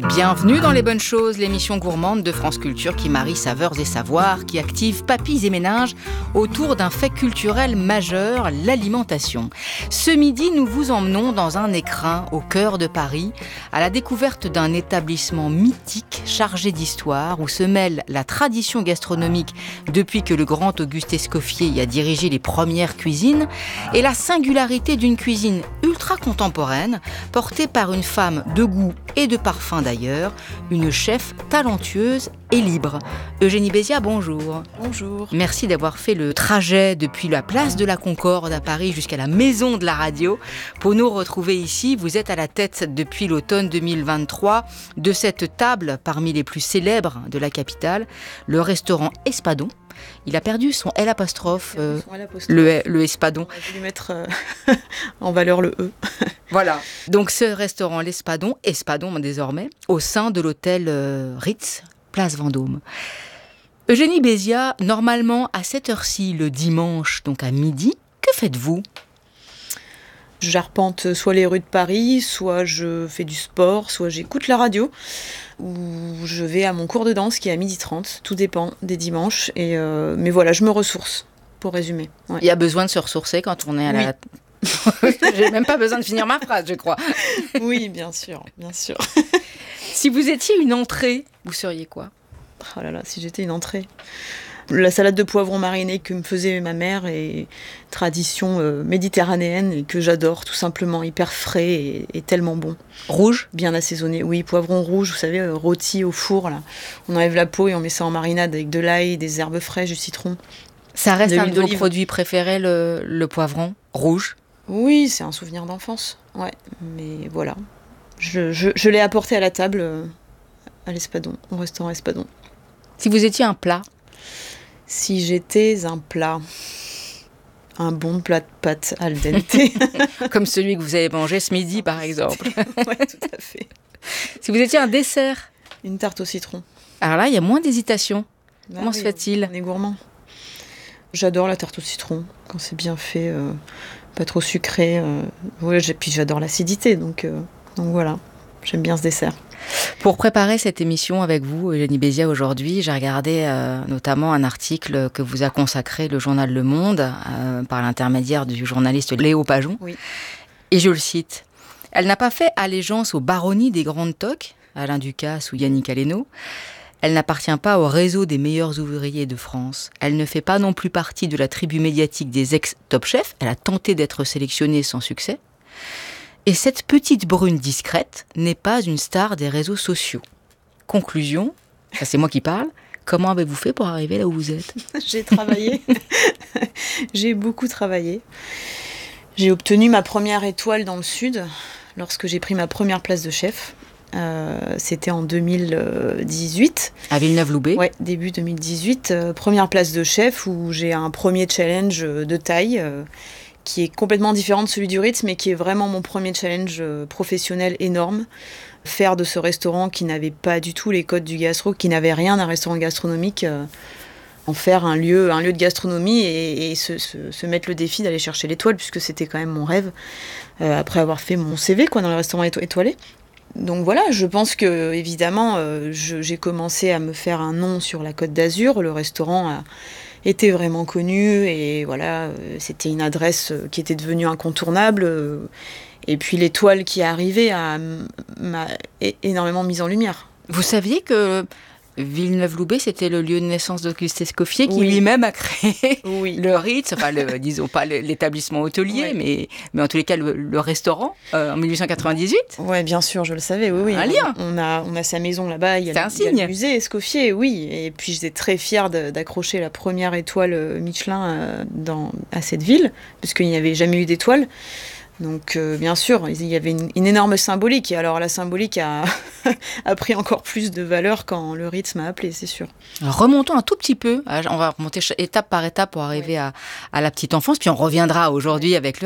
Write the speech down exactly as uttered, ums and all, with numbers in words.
Bienvenue dans Les Bonnes Choses, l'émission gourmande de France Culture qui marie saveurs et savoirs, qui active papilles et méninges autour d'un fait culturel majeur, l'alimentation. Ce midi, nous vous emmenons dans un écrin au cœur de Paris, à la découverte d'un établissement mythique chargé d'histoire où se mêle la tradition gastronomique depuis que le grand Auguste Escoffier y a dirigé les premières cuisines et la singularité d'une cuisine ultra contemporaine portée par une femme de goût et de parfum d'ailleurs, une chef talentueuse et libre. Eugénie Béziat, bonjour. Bonjour. Merci d'avoir fait le trajet depuis la place de la Concorde à Paris jusqu'à la maison de la radio pour nous retrouver ici. Vous êtes à la tête depuis l'automne deux mille vingt-trois de cette table parmi les plus célèbres de la capitale, le restaurant Espadon. Il a perdu son L apostrophe, euh, le, le Espadon. On a voulu mettre euh, en valeur le E. Voilà. Donc ce restaurant, l'Espadon, Espadon désormais, au sein de l'hôtel euh, Ritz, place Vendôme. Eugénie Béziat, normalement à cette heure-ci, le dimanche, donc à midi, que faites-vous ? J'arpente soit les rues de Paris, soit je fais du sport, soit j'écoute la radio, ou je vais à mon cours de danse qui est à midi trente. Tout dépend des dimanches. Et euh, mais voilà, je me ressource, pour résumer. Ouais. Il y a besoin de se ressourcer quand on est à la... Oui. J'ai même pas besoin de finir ma phrase, je crois. Oui, bien sûr, bien sûr. Si vous étiez une entrée, vous seriez quoi ? Oh là là, si j'étais une entrée... La salade de poivron mariné que me faisait ma mère est tradition euh, méditerranéenne et que j'adore, tout simplement, hyper frais et, et tellement bon. Rouge ? Bien assaisonné, oui, poivron rouge, vous savez, euh, rôti au four, là. On enlève la peau et on met ça en marinade avec de l'ail, des herbes fraîches, du citron. Ça reste de un l'huile de vos d'olive. produits préférés, le, le poivron rouge ? Oui, c'est un souvenir d'enfance, ouais, mais voilà. Je, je, je l'ai apporté à la table euh, à l'Espadon, au restaurant Espadon. Si vous étiez un plat ? Si j'étais un plat, un bon plat de pâtes al dente. Comme celui que vous avez mangé ce midi, par exemple. Oui, tout à fait. Si vous étiez un dessert ? Une tarte au citron. Alors là, il y a moins d'hésitation. Bah Comment oui, se fait-il ? On est gourmand. J'adore la tarte au citron, quand c'est bien fait, euh, pas trop sucré. Euh, ouais, j'ai, puis j'adore l'acidité, donc, euh, donc voilà, j'aime bien ce dessert. Pour préparer cette émission avec vous, Eugénie Béziat, aujourd'hui, j'ai regardé euh, notamment un article que vous a consacré le journal Le Monde euh, par l'intermédiaire du journaliste Léo Pajon. Oui. Et je le cite. « Elle n'a pas fait allégeance aux baronnies des grandes toques, Alain Ducasse ou Yannick Aleno. Elle n'appartient pas au réseau des meilleurs ouvriers de France. Elle ne fait pas non plus partie de la tribu médiatique des ex-top chefs. Elle a tenté d'être sélectionnée sans succès. Et cette petite brune discrète n'est pas une star des réseaux sociaux. Conclusion, ça c'est moi qui parle, comment avez-vous fait pour arriver là où vous êtes ? J'ai travaillé, j'ai beaucoup travaillé. J'ai obtenu ma première étoile dans le Sud lorsque j'ai pris ma première place de chef. Euh, c'était en deux mille dix-huit. À Villeneuve-Loubet ? Ouais, début deux mille dix-huit. Euh, première place de chef où j'ai un premier challenge de taille euh, qui est complètement différent de celui du Ritz, mais qui est vraiment mon premier challenge euh, professionnel énorme. Faire de ce restaurant qui n'avait pas du tout les codes du gastro, qui n'avait rien d'un restaurant gastronomique, euh, en faire un lieu, un lieu de gastronomie et, et se, se, se mettre le défi d'aller chercher l'étoile, puisque c'était quand même mon rêve, euh, après avoir fait mon C V quoi, dans les restaurants éto- étoilés. Donc voilà, je pense que évidemment, euh, je, j'ai commencé à me faire un nom sur la Côte d'Azur. Le restaurant a était vraiment connu et voilà, euh, c'était une adresse euh, qui était devenue incontournable. Euh, et puis l'étoile qui est arrivée a, m'a é- énormément mise en lumière. Vous saviez que Villeneuve-Loubet, c'était le lieu de naissance d'Auguste Escoffier, qui Oui. lui-même a créé Oui. le Ritz, enfin, le, disons pas le- l'établissement hôtelier, Ouais. mais, mais en tous les cas le, le restaurant, euh, en dix-huit cent quatre-vingt-dix-huit. Ouais, bien sûr, je le savais, oui, oui. Un lien. On, on a, on a sa maison là-bas, il y a, C'est le, un il y a signe. le musée Escoffier, oui. Et puis j'étais très fière de, d'accrocher la première étoile Michelin euh, dans, à cette ville, parce qu'il n'y avait jamais eu d'étoile. Donc euh, bien sûr, il y avait une, une énorme symbolique. Et alors la symbolique a, a pris encore plus de valeur quand le Ritz m'a appelée, c'est sûr. Alors, remontons un tout petit peu, on va remonter étape par étape pour arriver à, à la petite enfance, puis on reviendra aujourd'hui avec le